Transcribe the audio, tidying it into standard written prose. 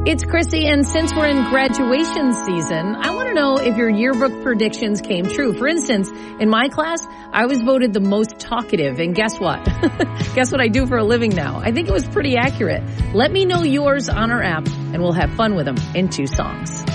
It's Chrissy, and since we're in graduation season, I want to know if your yearbook predictions came true. For instance, in my class, I was voted the most talkative, and guess what? Guess what I do for a living now? I think it was pretty accurate. Let me know yours on our app, and we'll have fun with them in 2 songs.